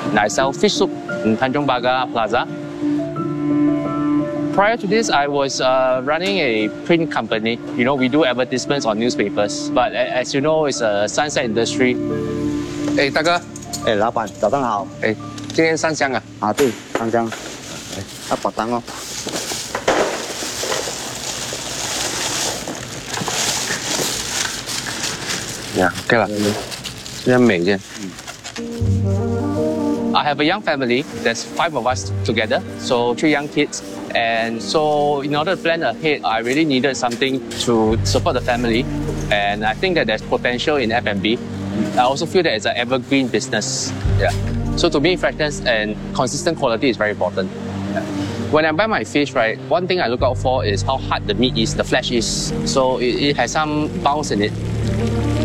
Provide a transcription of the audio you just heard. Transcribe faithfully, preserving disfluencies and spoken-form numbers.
and I sell fish soup in Tanjong Pagar Plaza. Prior to this, I was uh, running a print company. You know, we do advertisements on newspapers, but as you know, it's a sunset industry. 哎，大哥， 哎，老板，早上好。 哎，今天上香啊？ 啊，对，上香。哎，要保单哦。 呀 ，OK 了，这样美件。I have a young family. There's five of us together, so three young kids. And so in order to plan ahead, I really needed something to support the family. And I think that there's potential in F and B. I also feel that it's an evergreen business. Yeah. So to me, freshness and consistent quality is very important. Yeah. When I buy my fish, right, one thing I look out for is how hard the meat is, the flesh is. So it, it has some bounce in it.